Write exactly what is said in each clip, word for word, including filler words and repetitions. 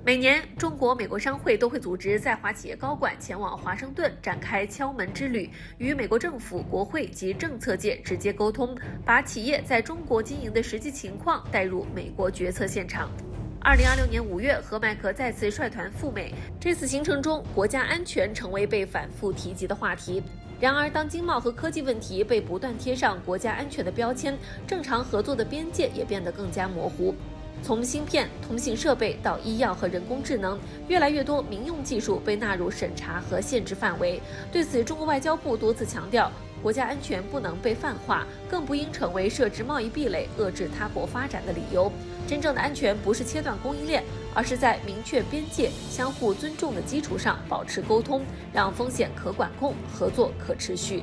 每年，中国、美国商会都会组织在华企业高管前往华盛顿展开敲门之旅，与美国政府、国会及政策界直接沟通，把企业在中国经营的实际情况带入美国决策现场。二零二六年五月，何麦克再次率团赴美，这次行程中，国家安全成为被反复提及的话题。然而，当经贸和科技问题被不断贴上国家安全的标签，正常合作的边界也变得更加模糊。从芯片、通信设备到医药和人工智能，越来越多民用技术被纳入审查和限制范围。对此，中国外交部多次强调，国家安全不能被泛化，更不应成为设置贸易壁垒、遏制他国发展的理由。真正的安全不是切断供应链，而是在明确边界、相互尊重的基础上保持沟通，让风险可管控，合作可持续。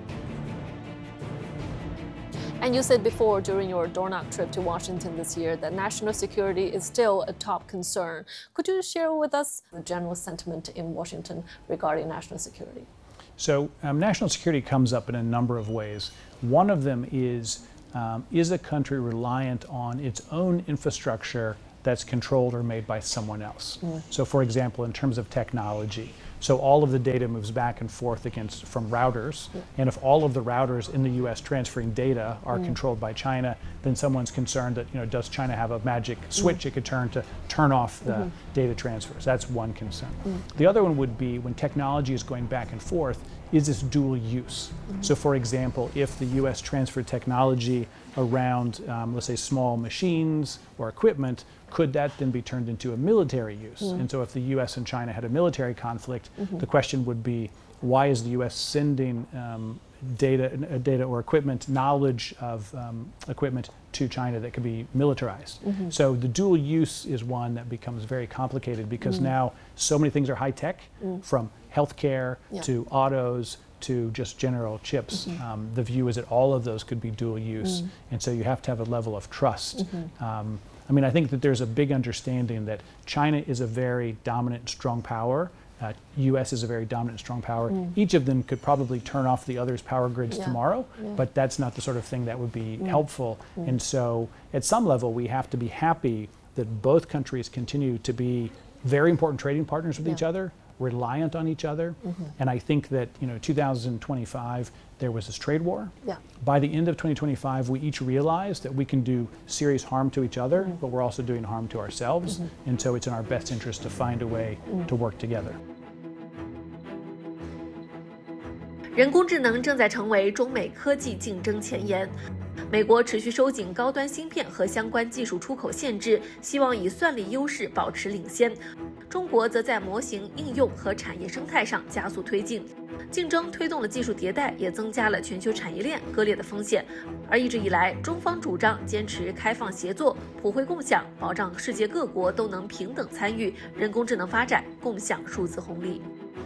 And you said before during your Dornoch trip to Washington this year that national security is still a top concern. Could you share with us the general sentiment in Washington regarding national security? So um, national security comes up in a number of ways. One of them is, um, is a country reliant on its own infrastructure that's controlled or made by someone else? Mm. So for example, in terms of technology, so all of the data moves back and forth against from routers, yeah. and if all of the routers in the U S transferring data are mm. controlled by China, then someone's concerned that, you know, does China have a magic switch mm. it could turn to turn off the mm-hmm. data transfers? That's one concern. Mm. The other one would be when technology is going back and forth, is this dual use? Mm-hmm. So for example, if the U S transferred technology around, um, let's say, small machines or equipment, could that then be turned into a military use? Mm. And so if the U S and China had a military conflict, mm-hmm. the question would be, why is the U S sending um, data, uh, data or equipment, knowledge of um, equipment to China that could be militarized? Mm-hmm. So the dual use is one that becomes very complicated because mm. now so many things are high tech, mm. from healthcare yeah. to autos to just general chips. Mm-hmm. Um, the view is that all of those could be dual use, mm. and so you have to have a level of trust. Mm-hmm. um, I mean, I think that there's a big understanding that China is a very dominant, strong power. Uh, U S is a very dominant, strong power. Mm. Each of them could probably turn off the other's power grids yeah. tomorrow, yeah. but that's not the sort of thing that would be mm. helpful. Mm. And so at some level, we have to be happy that both countries continue to be very important trading partners with yeah. each other, reliant on each other. Mm-hmm. And I think that, you know, two thousand twenty-five, there was this trade war. Yeah. By the end of twenty twenty-five, we each realized that we can do serious harm to each other, mm-hmm. but we're also doing harm to ourselves. Mm-hmm. And so it's in our best interest to find a way mm-hmm. to work together. 人工智能正在成为中美科技竞争前沿。美国持续收紧高端芯片和相关技术出口限制，希望以算力优势保持领先。中国则在模型应用和产业生态上加速推进。竞争推动了技术迭代，也增加了全球产业链割裂的风险。而一直以来，中方主张坚持开放协作、普惠共享，保障世界各国都能平等参与人工智能发展，共享数字红利。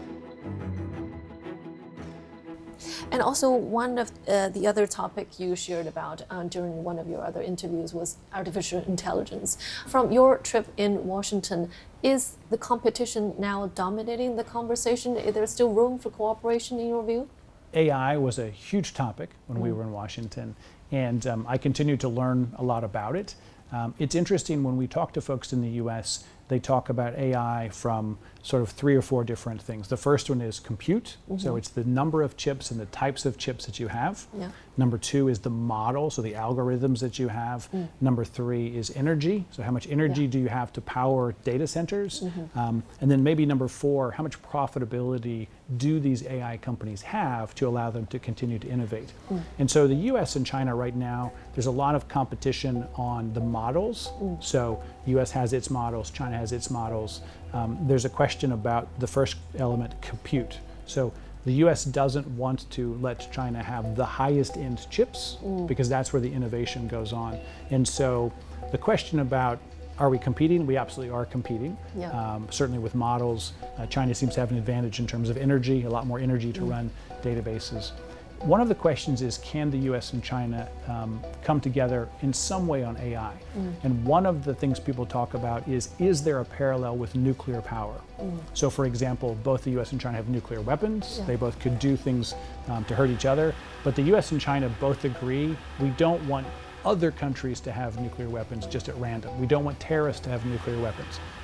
And also, one of uh, the other topic you shared about uh, during one of your other interviews was artificial intelligence. From your trip in Washington, is the competition now dominating the conversation? Is there still room for cooperation in your view? A I was a huge topic when mm. we were in Washington, and um, I continue to learn a lot about it. Um, it's interesting when we talk to folks in the U S, they talk about A I from sort of three or four different things. The first one is compute, mm-hmm. so it's the number of chips and the types of chips that you have. Yeah. Number two is the model, so the algorithms that you have. Mm. Number three is energy, so how much energy yeah. do you have to power data centers? Mm-hmm. um, and then maybe number four, how much profitability do these A I companies have to allow them to continue to innovate? Mm. And so the U S and China right now, there's a lot of competition on the models. Mm. So U S has its models, China has its models. Um, there's a question about the first element, compute. So the U S doesn't want to let China have the highest end chips mm. because that's where the innovation goes on. And so the question about, are we competing? We absolutely are competing. Yeah. Um, certainly with models, uh, China seems to have an advantage in terms of energy, a lot more energy to mm. run databases. One of the questions is, can the U S and China um, come together in some way on A I? Mm. And one of the things people talk about is, is there a parallel with nuclear power? Mm. So for example, both the U S and China have nuclear weapons. Yeah. They both could do things um, to hurt each other. But the U S and China both agree we don't want other countries to have nuclear weapons just at random. We don't want terrorists to have nuclear weapons.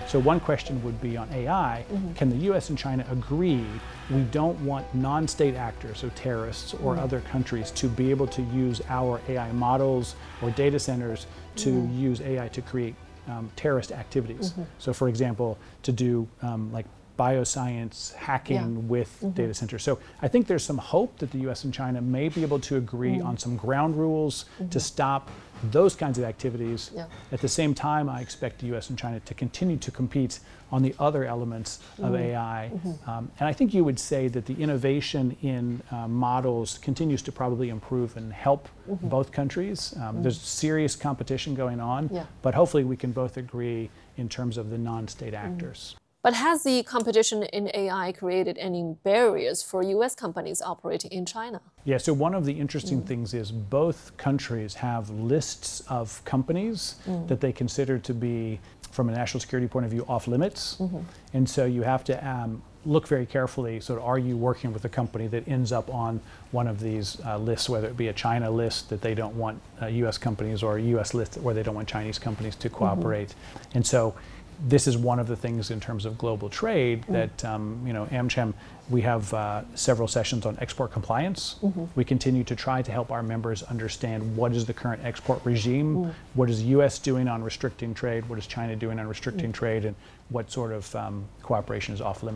So one question would be on A I, mm-hmm. can the U S and China agree we don't want non-state actors, so terrorists or mm-hmm. other countries, to be able to use our A I models or data centers to mm-hmm. use A I to create um, terrorist activities. Mm-hmm. So for example, to do um, like bioscience hacking yeah. with mm-hmm. data centers. So I think there's some hope that the U S and China may be able to agree mm-hmm. on some ground rules mm-hmm. to stop those kinds of activities. Yeah. At the same time, I expect the U S and China to continue to compete on the other elements mm-hmm. of A I. Mm-hmm. Um, and I think you would say that the innovation in uh, models continues to probably improve and help mm-hmm. both countries. Um, mm-hmm. There's serious competition going on, yeah. but hopefully we can both agree in terms of the non-state actors. Mm-hmm. But has the competition in A I created any barriers for U S companies operating in China? Yeah, so one of the interesting mm. things is both countries have lists of companies mm. that they consider to be, from a national security point of view, off limits. Mm-hmm. And so you have to um, look very carefully, so are you working with a company that ends up on one of these uh, lists, whether it be a China list that they don't want uh, U S companies, or a U S list where they don't want Chinese companies to cooperate. Mm-hmm. And so this is one of the things in terms of global trade that, um, you know, AmCham, we have uh, several sessions on export compliance. Mm-hmm. We continue to try to help our members understand what is the current export regime, mm. what is the U S doing on restricting trade, what is China doing on restricting mm. trade, and what sort of um, cooperation is off limits.